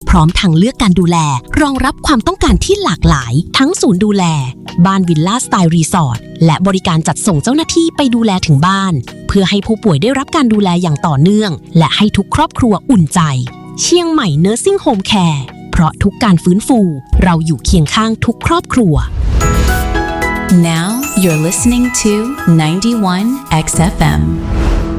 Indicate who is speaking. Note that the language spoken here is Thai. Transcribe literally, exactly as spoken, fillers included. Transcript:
Speaker 1: พร้อมทางเลือกการดูแลรองรับความต้องการที่หลากหลายทั้งศูนย์ดูแลบ้านวิลล่าสไตล์รีสอร์ทและบริการจัดส่งเจ้าหน้าที่ไปดูแลถึงบ้านเพื่อให้ผู้ป่วยได้รับการดูแลอย่างต่อเนื่องและให้ทุกครอบครัวอุ่นใจเชียงใหม่ Nursing Home Care เพราะทุกการฟื้นฟูเราอยู่เคียงข้างทุกครอบครัว
Speaker 2: Now you're listening to ninety-one X F M